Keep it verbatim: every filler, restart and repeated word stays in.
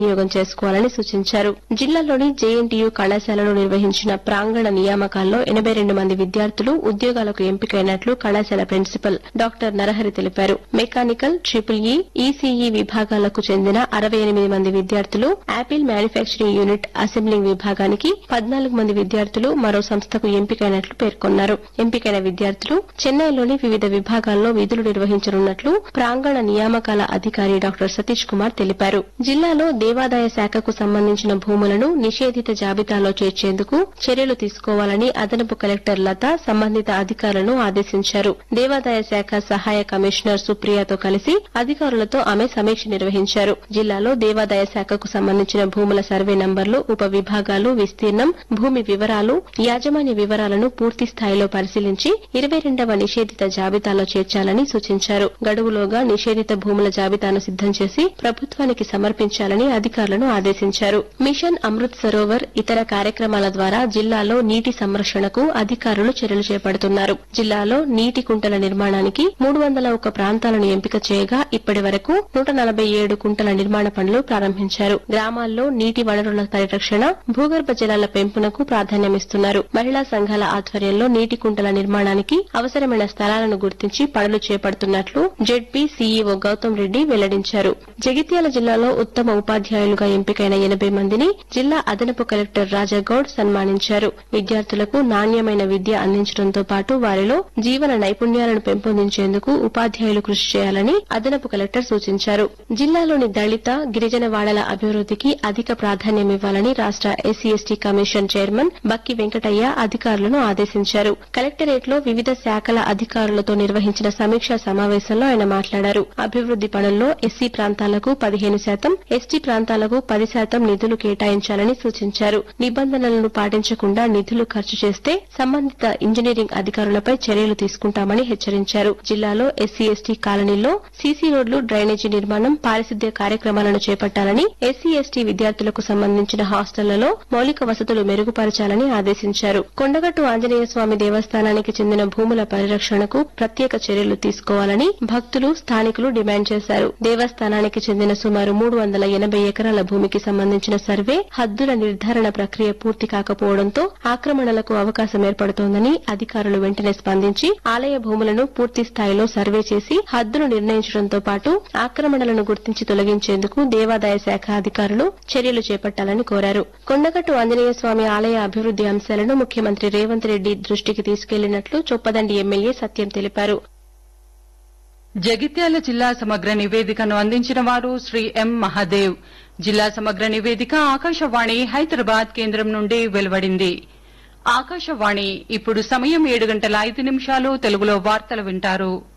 వినియోగం చేసుకోవాలని సూచించారు. జిల్లాలోని జేఎన్టీయూ కళాశాలలో నిర్వహించిన ప్రాంగణ నియామకాల్లో ఎనబై రెండు మంది విద్యార్థులు ఉద్యోగాలకు ఎంపికైనట్లు కళాశాల ప్రిన్సిపల్ డాక్టర్ నరహరి తెలిపారు. మెకానికల్, ట్రిపుల్ ఈ, ఈసీఈ విభాగాలకు చెందిన అరవై ఎనిమిది మంది విద్యార్థులు, యాపిల్ మ్యానుఫ్యాక్చరింగ్ యూనిట్ అసెంబ్లింగ్ విభాగానికి పద్నాలుగు మంది విద్యార్థులు మరో సంస్థకు ఎంపికైనట్లు పేర్కొన్నారు. ఎంపికైన విద్యార్థులు చెన్నైలోని వివిధ విభాగాల్లో విధులు నిర్వహించనున్నట్లు ప్రాంగణ నియామకాల అధికారి డాక్టర్ సతీష్ కుమార్ తెలిపారు. జిల్లాలో దేవాదాయ శాఖకు సంబంధించిన భూములను నిషేధిత జాబితాలో చేర్చేందుకు చర్యలు తీసుకోవాలని అదనపు కలెక్టర్ లత సంబంధిత అధికారులను ఆదేశించారు. దేవాదాయ శాఖ సహాయ కమిషనర్ సుప్రియతో కలిసి అధికారులతో ఆమె సమీక్ష నిర్వహించారు. జిల్లాలో దేవాదాయ శాఖకు సంబంధించిన భూముల సర్వే నంబర్లు, ఉప విభాగాలు, విస్తీర్ణం, భూమి వివరాలు, యాజమాన్య వివరాలను పూర్తి స్థాయిలో పరిశీలించి ఇరవై రెండవ నిషేధిత జాబితాలో చేర్చాలని సూచించారు. గడువులోగా నిషేధిత భూముల జాబితాను సిద్దం చేసి ప్రభుత్వానికి సమర్పించాలని అధికారులను ఆదేశించారు. మిషన్ అమృత్ సరోవర్ ఇతర కార్యక్రమాల ద్వారా జిల్లాలో నీటి సంరక్షణకు అధికారులు చర్యలు చేపడుతున్నారు. జిల్లాలో నీటి కుంటల నిర్మాణానికి మూడు వందల ఒక్క ప్రాంతాలను ఎంపిక చేయగా ఇప్పటి వరకు నూట నలభై ఏడు కుంటల నిర్మాణ పనులు ప్రారంభించారు. గ్రామాల్లో నీటి వనరుల పరిరక్షణ, భూగర్భ జలాల పెంపునకు ప్రాధాన్యమిస్తున్నారు. మహిళా సంఘాల ఆధ్వర్యంలో నీటి కుంటల నిర్మాణానికి అవసరమైన స్థలాలను గుర్తించి పనులు చేపడుతున్నట్లు జెడ్పీ సీఈఓ గౌతమ్ రెడ్డి వెల్లడించారు. జగిత్యాల జిల్లాలో ఉత్తమ ఉపాధ్యాయులుగా ఎంపికైన ఎనబై మందిని జిల్లా అదనపు కలెక్టర్ రాజాగౌడ్ సన్మానించారు. విద్యార్థులకు నాణ్యమైన విద్య అందించడంతో పాటు వారిలో జీవన నైపుణ్యాలను పెంపొందించేందుకు ఉపాధ్యాయులు కృషి చేయాలని అదనపు కలెక్టర్ సూచించారు. జిల్లాలోని దళిత, గిరిజన వాడల అభివృద్దికి అధిక ప్రాధాన్యమివ్వాలని రాష్ట ఎస్సీ ఎస్టీ కమిషన్ చైర్మన్ బక్కి వెంకటయ్య అధికారులను ఆదేశించారు. కలెక్టరేట్లో వివిధ శాఖల అధికారులతో నిర్వహించిన సమీక్షా సమావేశంలో ఆయన మాట్లాడారు. అభివృద్ది పనుల్లో ఎస్సీ ప్రాంతాలకు పదిహేను శాతం, ఎస్టీ ప్రాంతాలకు పది శాతం నిధులు కేటాయించాలని సూచించారు. నిబంధనలను పాటించకుండా నిధులు ఖర్చు చేస్తే సంబంధిత ఇంజనీరింగ్ అధికారులపై చర్యలు తీసుకుంటామని హెచ్చరించారు. జిల్లాలో ఎస్సీ ఎస్టీ కాలనీల్లో సీసీ రోడ్లు, డ్రైనేజీ నిర్మాణం, పారిశుద్ధ్య కార్యక్రమాలను చేపట్టాలని, ఎస్సీ ఎస్టీ విద్యార్థులకు సంబంధించిన హాస్టళ్లలో మౌలిక వసతులు మెరుగుపరచాలని ఆదేశించారు. కొండగట్టు ఆంజనేయ స్వామి దేవస్థానానికి చెందిన భూముల పరిరక్షణకు ప్రత్యేక చర్యలు తీసుకోవాలని భక్తులు, స్థానికులు డిమాండ్ చేశారు. దేవస్థానానికి చెందిన సుమారు మూడు వందల ఎనబై ఎకరాల భూమికి సంబంధించిన సర్వే, హద్దుల నిర్ధారణ ప్రక్రియ పూర్తి కాకపోవడంతో ఆక్రమణలకు అవకాశం ఏర్పడుతోందని అధికారులు వెంటనే స్పందించి ఆలయ భూములను పూర్తి స్థాయిలో సర్వే చేసి హద్దును నిర్ణయించడంతో పాటు ఆక్రమణలను గుర్తించి తొలగించేందుకు దేవాదాయ శాఖ అధికారులు చర్యలు చేపట్టాలని కోరారు. కొండగట్టు ఆంజనేయ స్వామి ఆలయ అభివృద్ది అంశాలను ముఖ్యమంత్రి రేవంత్ రెడ్డి దృష్టికి తీసుకెళ్లినట్లు చొప్పదండి ఎమ్మెల్యే సత్యం తెలిపారు. జగిత్యాల జిల్లా సమగ్ర నివేదికను అందించిన వారు శ్రీ ఎం మహాదేవ్. జిల్లా సమగ్ర నివేదిక ఆకాశవాణి హైదరాబాద్ కేంద్రం నుండి వెలువడింది. ఆకాశవాణి ఇప్పుడు సమయం ఏడు గంటల ఐదు నిమిషాలు. తెలుగులో వార్తలు వింటారు.